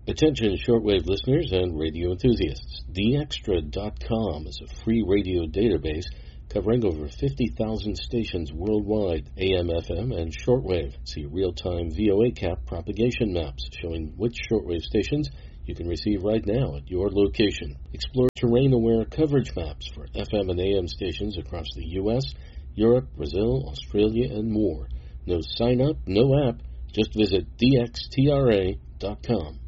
Attention shortwave listeners and radio enthusiasts. DXtra.com is a free radio database covering over 50,000 stations worldwide, AM, FM, and shortwave. See real-time VOA cap propagation maps showing which shortwave stations you can receive right now at your location. Explore terrain-aware coverage maps for FM and AM stations across the U.S., Europe, Brazil, Australia, and more. No sign-up, no app. Just visit DXTRA.com.